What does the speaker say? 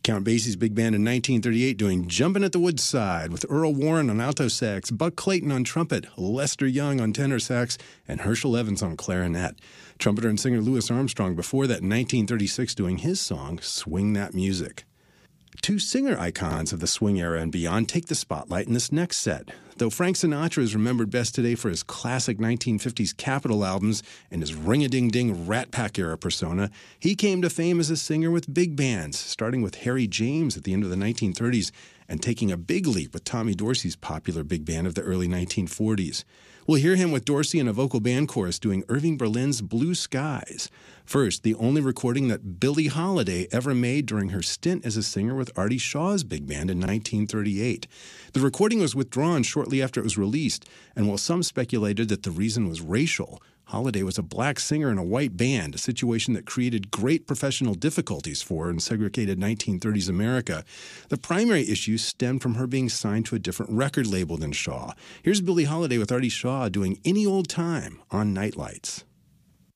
Count Basie's big band in 1938 doing Jumpin' at the Woodside with Earl Warren on alto sax, Buck Clayton on trumpet, Lester Young on tenor sax, and Herschel Evans on clarinet. Trumpeter and singer Louis Armstrong before that in 1936 doing his song, Swing That Music. Two singer icons of the swing era and beyond take the spotlight in this next set. Though Frank Sinatra is remembered best today for his classic 1950s Capitol albums and his ring-a-ding-ding Rat Pack era persona, he came to fame as a singer with big bands, starting with Harry James at the end of the 1930s and taking a big leap with Tommy Dorsey's popular big band of the early 1940s. We'll hear him with Dorsey and a vocal band chorus doing Irving Berlin's Blue Skies. First, the only recording that Billie Holiday ever made during her stint as a singer with Artie Shaw's big band in 1938. The recording was withdrawn shortly after it was released, and while some speculated that the reason was racial, Holiday was a black singer in a white band, a situation that created great professional difficulties for her in segregated 1930s America. The primary issue stemmed from her being signed to a different record label than Shaw. Here's Billie Holiday with Artie Shaw doing Any Old Time on Nightlights.